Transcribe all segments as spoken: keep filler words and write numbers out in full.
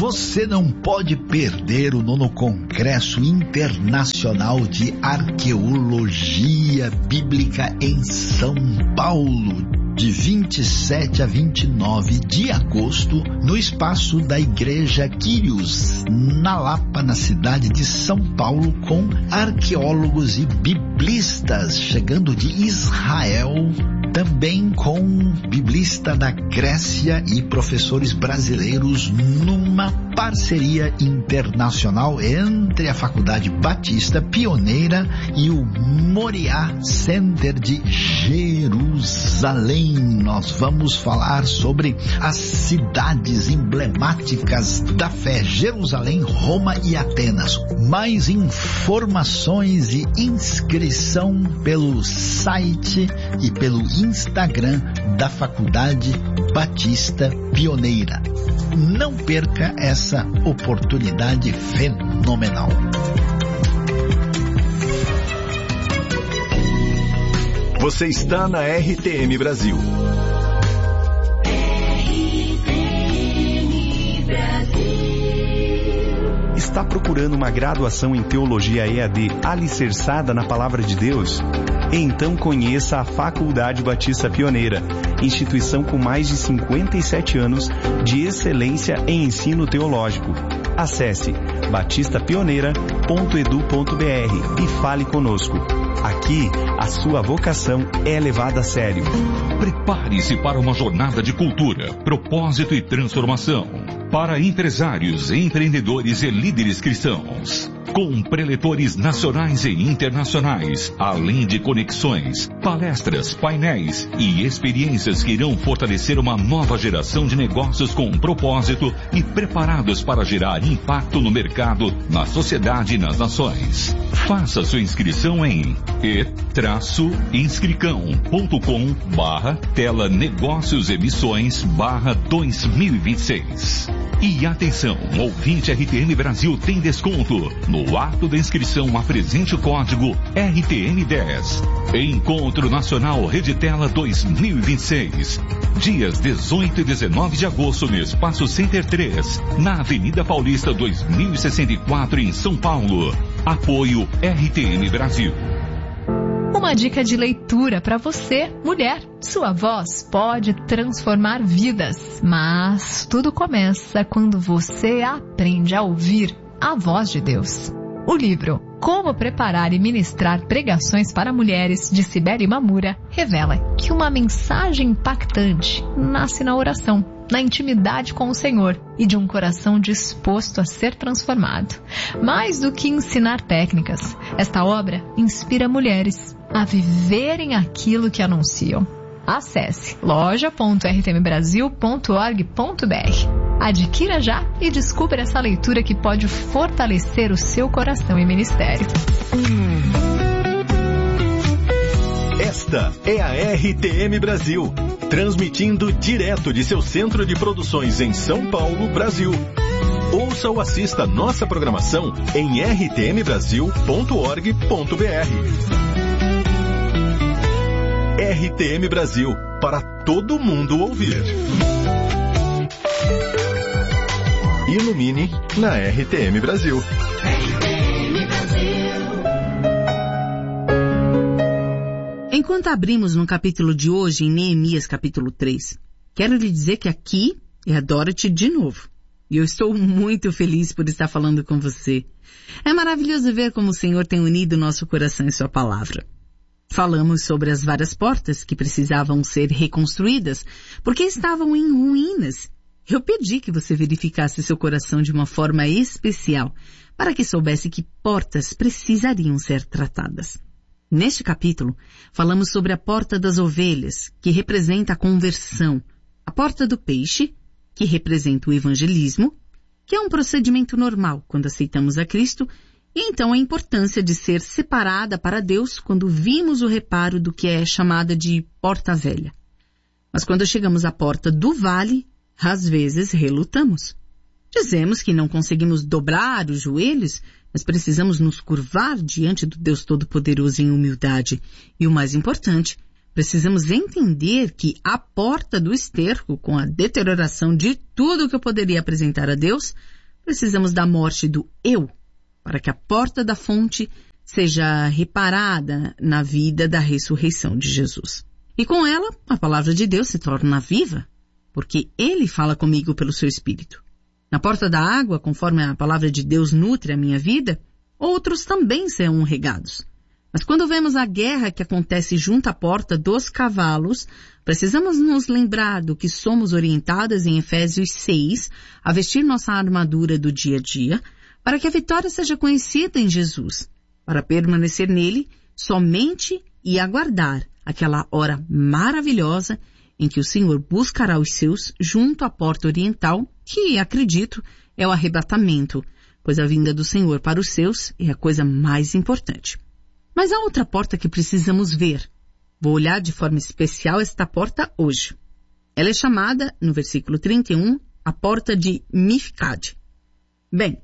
Você não pode perder o nono Congresso Internacional de Arqueologia Bíblica em São Paulo, de vinte e sete a vinte e nove de agosto, no espaço da Igreja Quírios, na Lapa, na cidade de São Paulo, com arqueólogos e biblistas chegando de Israel, também com biblista da Grécia e professores brasileiros, numa parceria internacional entre a Faculdade Batista Pioneira e o Moriá Center de Jerusalém. Nós vamos falar sobre as cidades emblemáticas da fé: Jerusalém, Roma e Atenas. Mais informações e inscrição pelo site e pelo Instagram da Faculdade Batista Pioneira. Não perca essa oportunidade fenomenal. Você está na R T M Brasil. R T M Brasil. Está procurando uma graduação em Teologia E A D alicerçada na Palavra de Deus? Então conheça a Faculdade Batista Pioneira, instituição com mais de cinquenta e sete anos de excelência em ensino teológico. Acesse batista pioneira ponto edu ponto br e fale conosco. Aqui, a sua vocação é levada a sério. Prepare-se para uma jornada de cultura, propósito e transformação. Para empresários, empreendedores e líderes cristãos. Com preletores nacionais e internacionais, além de conexões, palestras, painéis e experiências que irão fortalecer uma nova geração de negócios com propósito e preparados para gerar impacto no mercado, na sociedade e nas nações. Faça sua inscrição em e inscricão ponto com barra tela negócios emissões barra dois mil e vinte e seis. E atenção, ouvinte R T M Brasil tem desconto. No ato da inscrição, apresente o código R T M dez. Encontro Nacional Reditela dois mil e vinte e seis. Dias dezoito e dezenove de agosto no Espaço Center três, na Avenida Paulista dois mil e sessenta e quatro, em São Paulo. Apoio R T M Brasil. Uma dica de leitura para você, mulher. Sua voz pode transformar vidas, mas tudo começa quando você aprende a ouvir a voz de Deus. O livro Como Preparar e Ministrar Pregações para Mulheres, de Cibele Mamura, revela que uma mensagem impactante nasce na oração, na intimidade com o Senhor e de um coração disposto a ser transformado. Mais do que ensinar técnicas, esta obra inspira mulheres a viverem aquilo que anunciam. Acesse loja ponto r t m brasil ponto org ponto b r. Adquira já e descubra essa leitura que pode fortalecer o seu coração e ministério. Esta é a R T M Brasil, transmitindo direto de seu centro de produções em São Paulo, Brasil. Ouça ou assista nossa programação em r t m brasil ponto org ponto b r. R T M Brasil, para todo mundo ouvir. Ilumine na R T M Brasil. R T M Brasil. Enquanto abrimos no capítulo de hoje, em Neemias capítulo três, quero lhe dizer que aqui é a Dorothy de novo. E eu estou muito feliz por estar falando com você. É maravilhoso ver como o Senhor tem unido nosso coração em sua palavra. Falamos sobre as várias portas que precisavam ser reconstruídas, porque estavam em ruínas. Eu pedi que você verificasse seu coração de uma forma especial, para que soubesse que portas precisariam ser tratadas. Neste capítulo, falamos sobre a porta das ovelhas, que representa a conversão, a porta do peixe, que representa o evangelismo, que é um procedimento normal quando aceitamos a Cristo, e então a importância de ser separada para Deus quando vimos o reparo do que é chamada de porta velha. Mas quando chegamos à porta do vale, às vezes relutamos. Dizemos que não conseguimos dobrar os joelhos, mas precisamos nos curvar diante do Deus Todo-Poderoso em humildade. E o mais importante, precisamos entender que a porta do esterco, com a deterioração de tudo que eu poderia apresentar a Deus, precisamos da morte do eu, para que a porta da fonte seja reparada na vida da ressurreição de Jesus. E com ela, a palavra de Deus se torna viva, porque Ele fala comigo pelo seu Espírito. Na porta da água, conforme a palavra de Deus nutre a minha vida, outros também serão regados. Mas quando vemos a guerra que acontece junto à porta dos cavalos, precisamos nos lembrar do que somos orientadas em Efésios seis, a vestir nossa armadura do dia a dia, para que a vitória seja conhecida em Jesus, para permanecer nele somente e aguardar aquela hora maravilhosa em que o Senhor buscará os seus junto à porta oriental, que, acredito, é o arrebatamento, pois a vinda do Senhor para os seus é a coisa mais importante. Mas há outra porta que precisamos ver. Vou olhar de forma especial esta porta hoje. Ela é chamada, no versículo trinta e um, a porta de Mifkad. Bem,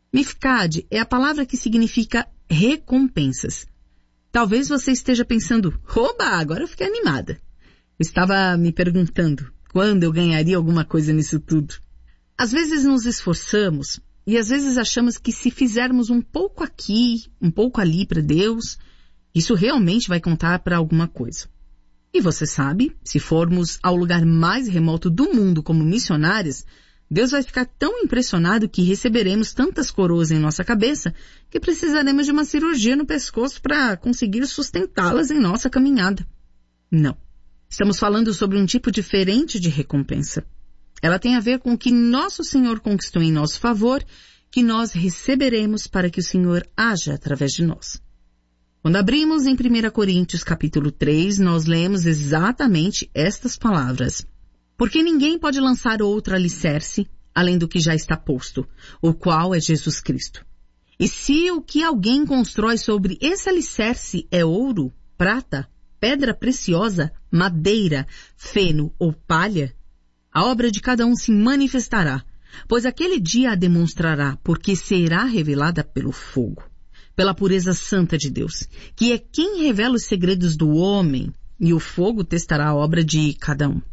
Mifkad é a palavra que significa recompensas. Talvez você esteja pensando, oba, agora eu fiquei animada. Eu estava me perguntando quando eu ganharia alguma coisa nisso tudo. Às vezes nos esforçamos e às vezes achamos que se fizermos um pouco aqui, um pouco ali para Deus, isso realmente vai contar para alguma coisa. E você sabe, se formos ao lugar mais remoto do mundo como missionários, Deus vai ficar tão impressionado que receberemos tantas coroas em nossa cabeça que precisaremos de uma cirurgia no pescoço para conseguir sustentá-las em nossa caminhada. Não. Estamos falando sobre um tipo diferente de recompensa. Ela tem a ver com o que nosso Senhor conquistou em nosso favor, que nós receberemos para que o Senhor haja através de nós. Quando abrimos em primeira Coríntios capítulo três, nós lemos exatamente estas palavras. Porque ninguém pode lançar outro alicerce, além do que já está posto, o qual é Jesus Cristo. E se o que alguém constrói sobre esse alicerce é ouro, prata, pedra preciosa, madeira, feno ou palha, a obra de cada um se manifestará, pois aquele dia a demonstrará, porque será revelada pelo fogo, pela pureza santa de Deus, que é quem revela os segredos do homem, e o fogo testará a obra de cada um.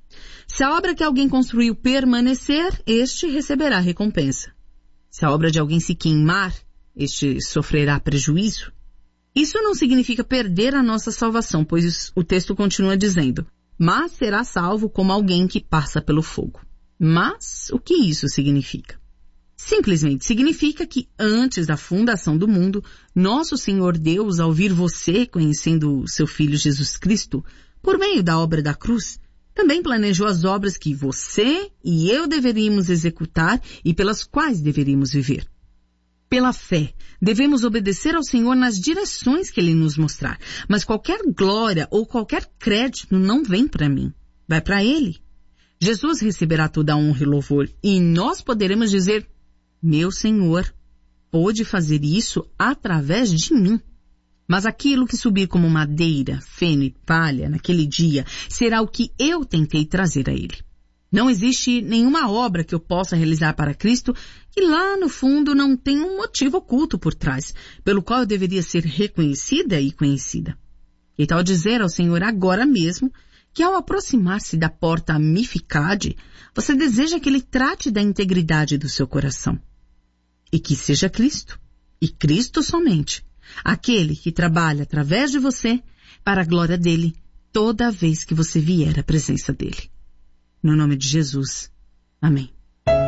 Se a obra que alguém construiu permanecer, este receberá recompensa. Se a obra de alguém se queimar, este sofrerá prejuízo. Isso não significa perder a nossa salvação, pois o texto continua dizendo, mas será salvo como alguém que passa pelo fogo. Mas o que isso significa? Simplesmente significa que antes da fundação do mundo, nosso Senhor Deus, ao vir você conhecendo seu Filho Jesus Cristo, por meio da obra da cruz, também planejou as obras que você e eu deveríamos executar e pelas quais deveríamos viver. Pela fé, devemos obedecer ao Senhor nas direções que Ele nos mostrar, mas qualquer glória ou qualquer crédito não vem para mim, vai para Ele. Jesus receberá toda a honra e louvor e nós poderemos dizer, meu Senhor pôde fazer isso através de mim. Mas aquilo que subir como madeira, feno e palha naquele dia será o que eu tentei trazer a Ele. Não existe nenhuma obra que eu possa realizar para Cristo que lá no fundo não tenha um motivo oculto por trás, pelo qual eu deveria ser reconhecida e conhecida. E tal dizer ao Senhor agora mesmo que ao aproximar-se da porta Mifkad, você deseja que Ele trate da integridade do seu coração. E que seja Cristo, e Cristo somente, aquele que trabalha através de você para a glória dele toda vez que você vier à presença dele. No nome de Jesus. Amém.